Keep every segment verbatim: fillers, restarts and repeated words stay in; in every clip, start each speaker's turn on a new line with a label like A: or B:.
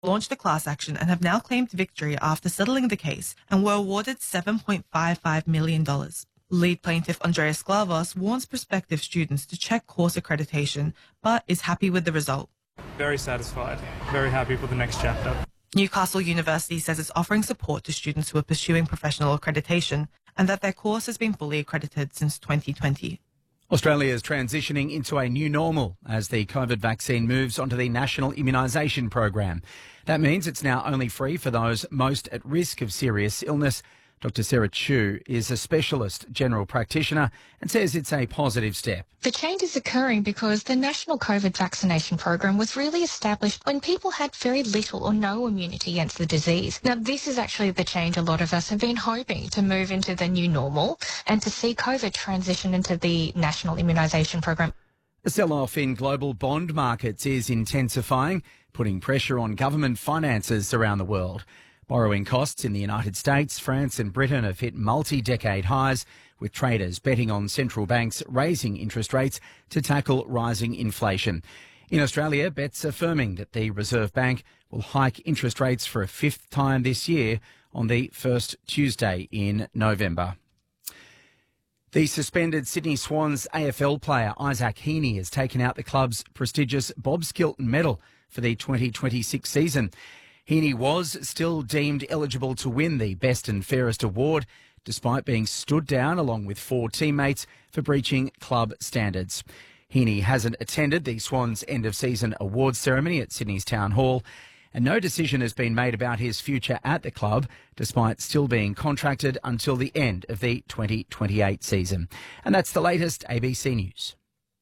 A: launched a class action and have now claimed victory after settling the case and were awarded seven point five five million dollars. Lead plaintiff Andreas Sklavos warns prospective students to check course accreditation, but is happy with the result.
B: Very satisfied, very happy for the next chapter.
A: Newcastle University says it's offering support to students who are pursuing professional accreditation and that their course has been fully accredited since twenty twenty.
C: Australia is transitioning into a new normal as the COVID vaccine moves onto the National Immunisation Program. That means it's now only free for those most at risk of serious illness. Doctor Sarah Chu is a specialist general practitioner and says it's a positive step.
D: The change is occurring because the National COVID Vaccination Program was really established when people had very little or no immunity against the disease. Now, this is actually the change a lot of us have been hoping to move into the new normal and to see COVID transition into the National Immunisation Program.
C: The sell-off in global bond markets is intensifying, putting pressure on government finances around the world. Borrowing costs in the United States, France and Britain have hit multi-decade highs, with traders betting on central banks raising interest rates to tackle rising inflation. In Australia, bets are firming that the Reserve Bank will hike interest rates for a fifth time this year on the first Tuesday in November. The suspended Sydney Swans A F L player Isaac Heaney has taken out the club's prestigious Bob Skilton medal for the twenty twenty-six season. Heaney was still deemed eligible to win the Best and Fairest award, despite being stood down along with four teammates for breaching club standards. Heaney hasn't attended the Swans' end-of-season awards ceremony at Sydney's Town Hall, and no decision has been made about his future at the club, despite still being contracted until the end of the twenty twenty-eight season. And that's the latest A B C News.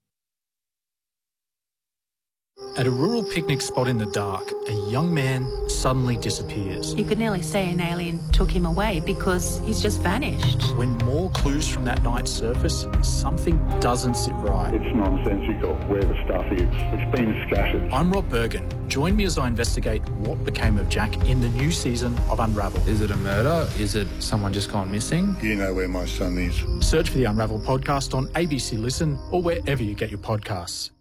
E: At a rural picnic spot in the dark, a young man suddenly disappears.
F: You could nearly say an alien took him away because he's just vanished.
E: When more clues from that night surface, something doesn't sit right.
G: It's nonsensical where the stuff is. It's been scattered.
E: I'm Rob Bergen. Join me as I investigate what became of Jack in the new season of Unravel.
H: Is it a murder? Is it someone just gone missing?
G: You know where my son is.
E: Search for the Unravel podcast on A B C Listen or wherever you get your podcasts.